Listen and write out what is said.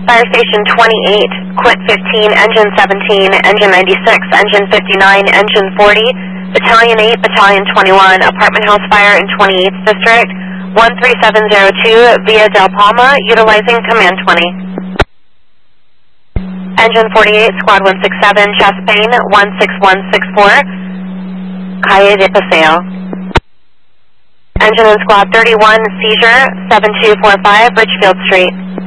Fire Station 28, Quint 15, Engine 17, Engine 96, Engine 59, Engine 40, Battalion 8, Battalion 21, Apartment House Fire in 28th District, 13702 via Del Palma, utilizing Command 20. Engine 48, Squad 167, Champaign 16164, Calle de Paseo. Engine in Squad 31, Seizure 7245, Richfield Street.